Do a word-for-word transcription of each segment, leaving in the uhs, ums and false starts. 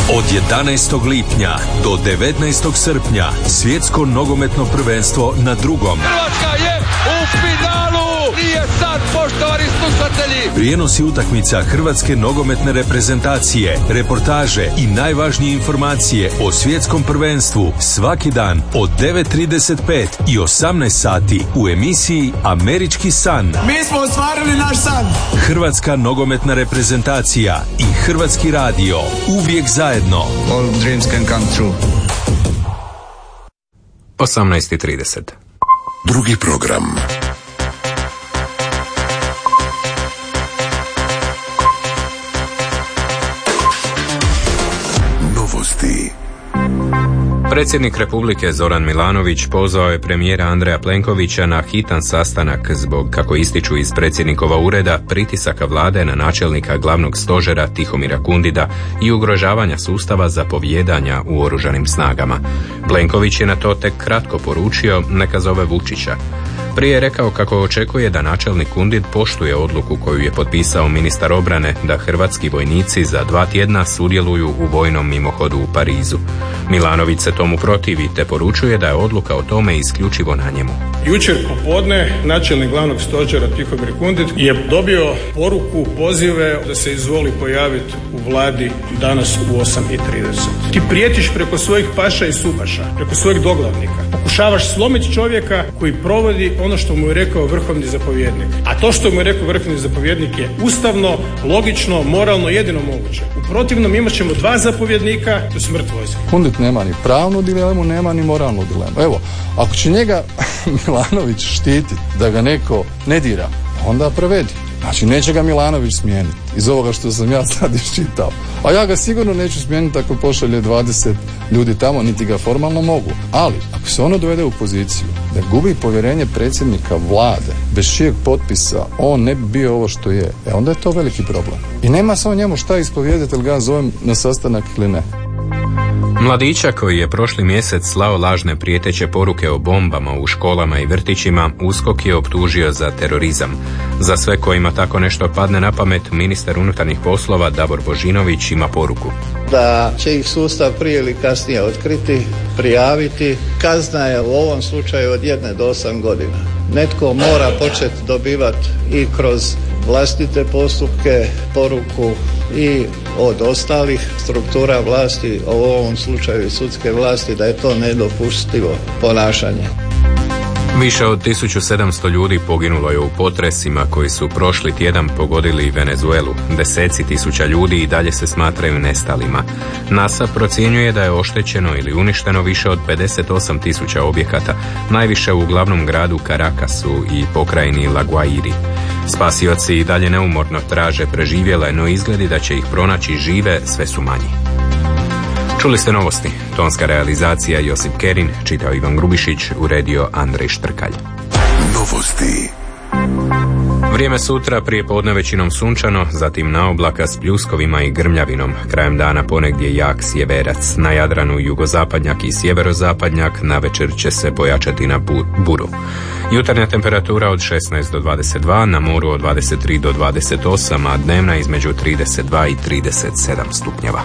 Od jedanaestog lipnja do devetnaestog srpnja svjetsko nogometno prvenstvo na drugom. Hrvatska je u finalu! Nije sad, poštovani slušatelji! Prijenosi utakmica hrvatske nogometne reprezentacije, reportaže i najvažnije informacije o svjetskom prvenstvu svaki dan od devet trideset pet i osamnaest sati u emisiji Američki san. Mi smo ostvarili naš san! Hrvatska nogometna reprezentacija i Hrvatski radio uvijek zajedno. All dreams can come true. osamnaest i trideset. Drugi program. Novosti. Predsjednik Republike Zoran Milanović pozvao je premijera Andreja Plenkovića na hitan sastanak zbog, kako ističu iz predsjednikova ureda, pritisaka vlade na načelnika glavnog stožera Tihomira Kundida i ugrožavanja sustava zapovijedanja u oružanim snagama. Plenković je na to tek kratko poručio neka zove Vučića. Prije je rekao kako očekuje da načelnik Kundid poštuje odluku koju je potpisao ministar obrane da hrvatski vojnici za dva tjedna sudjeluju u vojnom mimohodu u Parizu. Milanović se tomu protivi te poručuje da je odluka o tome isključivo na njemu. Jučer popodne načelnik glavnog stožera Tihomir Kundid je dobio poruku, pozive da se izvoli pojaviti u vladi danas u osam i trideset. Ti prijetiš preko svojih paša i supaša, preko svojih doglavnika. Pokušavaš slomiti čovjeka koji provodi ono što mu je rekao vrhovni zapovjednik. A to što mu je rekao vrhovni zapovjednik je ustavno, logično, moralno, jedino moguće. U protivnom imat ćemo dva zapovjednika, to su mrtvo vojske. Kundid nema ni pravnu dilemu, nema ni moralnu dilemu. Evo, ako će njega Milanović štititi da ga neko ne dira, onda prevedi. Znači, neće ga Milanović smijeniti iz ovoga što sam ja sad iščitao. A ja ga sigurno neću smijeniti ako pošalje dvadeset ljudi tamo, niti ga formalno mogu. Ali, ako se ono dovede u poziciju da gubi povjerenje predsjednika vlade, bez čijeg potpisa on ne bi bio ovo što je, e onda je to veliki problem. I nema samo njemu šta ispovijedati, ili ga zovem na sastanak ili ne. Mladića koji je prošli mjesec slao lažne prijeteće poruke o bombama u školama i vrtićima, USKOK je optužio za terorizam. Za sve kojima tako nešto padne na pamet, ministar unutarnjih poslova Davor Božinović ima poruku. Da će ih sustav prije ili kasnije otkriti, prijaviti. Kazna je u ovom slučaju od jedne do osam godina. Netko mora početi dobivati i kroz vlastite postupke poruku i od ostalih struktura vlasti, u ovom slučaju sudske vlasti, da je to nedopustivo ponašanje. Više od tisuću sedamsto ljudi poginulo je u potresima koji su prošli tjedan pogodili Venezuelu. Deseci tisuća ljudi i dalje se smatraju nestalima. NASA procjenjuje da je oštećeno ili uništeno više od pedeset osam tisuća objekata, najviše u glavnom gradu Caracasu i pokrajini La Guairi. Spasioci i dalje neumorno traže preživjele, no izgledi da će ih pronaći žive sve su manji. Čuli ste novosti. Tonska realizacija Josip Kerin, čitao Ivan Grubišić, uredio Andrej Štrkalj. Novosti. Vrijeme sutra prije podne većinom sunčano, zatim na oblaka s pljuskovima i grmljavinom. Krajem dana ponegdje jak sjeverac. Na Jadranu jugozapadnjak i sjeverozapadnjak, navečer će se pojačati na buru. Jutarnja temperatura od šesnaest do dvadeset dva, na moru od dvadeset tri do dvadeset osam, a dnevna između trideset dva i trideset sedam stupnjeva.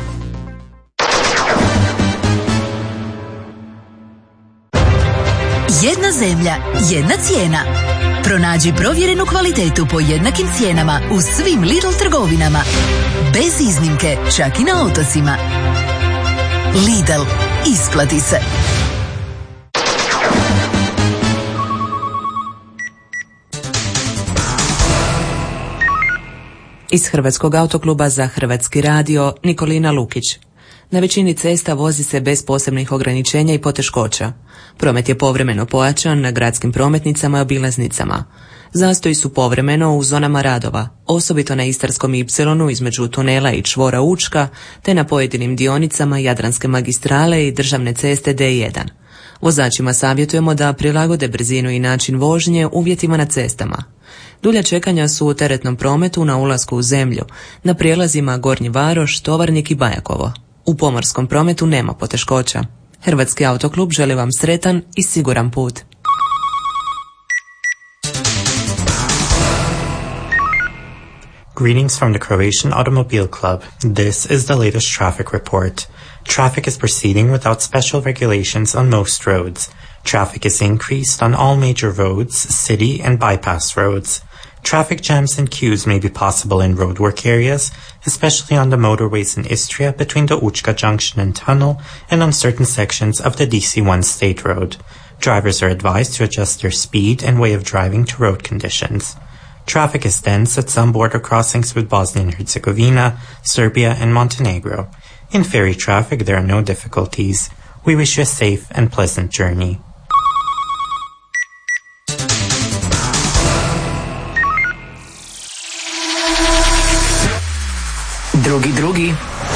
Jedna zemlja, jedna cijena. Pronađi provjerenu kvalitetu po jednakim cijenama u svim Lidl trgovinama. Bez iznimke, čak i na otocima. Lidl, isplati se. Iz Hrvatskog autokluba za Hrvatski radio, Nikolina Lukić. Na većini cesta vozi se bez posebnih ograničenja i poteškoća. Promet je povremeno pojačan na gradskim prometnicama i obilaznicama. Zastoji su povremeno u zonama radova, osobito na Istarskom ipsilonu između tunela i čvora Učka, te na pojedinim dionicama Jadranske magistrale i državne ceste D jedan. Vozačima savjetujemo da prilagode brzinu i način vožnje uvjetima na cestama. Dulja čekanja su u teretnom prometu na ulasku u zemlju, na prijelazima Gornji Varoš, Tovarnik i Bajakovo. U pomorskom prometu nema poteškoća. Hrvatski autoklub želi vam sretan i siguran put. Greetings from the Croatian Automobile Club. This is the latest traffic report. Traffic is proceeding without special regulations on most roads. Traffic is increased on all major roads, city and bypass roads. Traffic jams and queues may be possible in roadwork areas, especially on the motorways in Istria between the Učka Junction and Tunnel and on certain sections of the D C one State Road. Drivers are advised to adjust their speed and way of driving to road conditions. Traffic is dense at some border crossings with Bosnia and Herzegovina, Serbia and Montenegro. In ferry traffic there are no difficulties. We wish you a safe and pleasant journey. Drugi, drugi.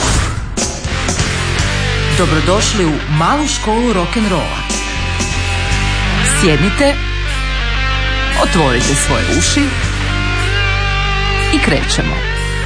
Dobrodošli u malu školu rock'n'rolla. Sjednite, otvorite svoje uši i krećemo.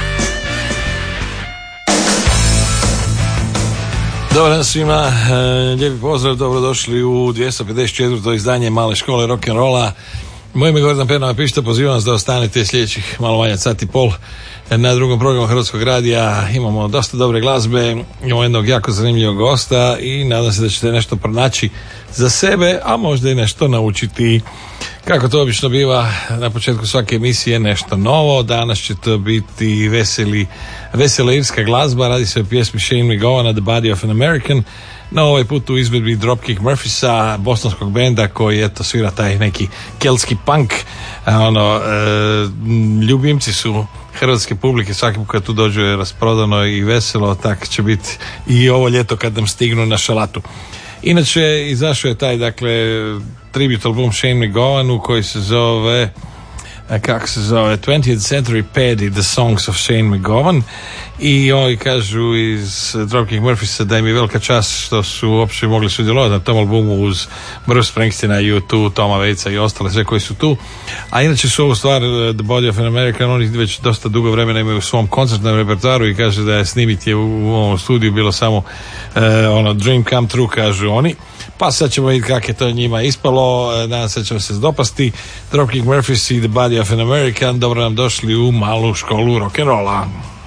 Dobar dan svima, lijepi pozdrav, dobrodošli u dvjesto pedeset četvrto izdanje male škole rock'n'rolla. Moje ime je Gordon Pernava Pišta, pozivam vas da ostanete sljedećih malo manje sat i pol na drugom programu Hrvatskog radija. Imamo dosta dobre glazbe, imamo jednog jako zanimljivog gosta i nadam se da ćete nešto pronaći za sebe, a možda i nešto naučiti. Kako to obično biva, na početku svake emisije nešto novo. Danas će to biti veseli, vesela irska glazba. Radi se o pjesmi Shane MacGowan, The Body of an American. No, ovaj put u izvedbi Dropkick Murphisa, bosanskog benda koji eto svira taj neki keltski punk. Ono, e, ljubimci su hrvatske publike, svaki put kad tu dođu je rasprodano i veselo, tako će biti i ovo ljeto kad nam stignu na šalatu. Inače, izašao je taj, dakle, tribute album Shane MacGowanu koji se zove, kako se zove, twentieth Century Paddy, The Songs of Shane MacGowan, i oni kažu iz Dropkick Murphisa da im je velika čast što su uopće mogli sudjelovati na tom albumu uz Bruce Springsteena, U dva, Toma Waitsa i ostale sve koji su tu. A inače su ovu stvar The Body of an American oni već dosta dugo vremena imaju u svom koncertnom repertoaru i kaže da je snimiti u ovom studiju bilo samo uh, ono dream come true, kažu oni. Pa sad ćemo vidjeti kako je to njima ispalo, nadam se da ćemo se dopasti. Dropkick Murphys i The Body of an American, dobro nam došli u malu školu rock'n'rolla.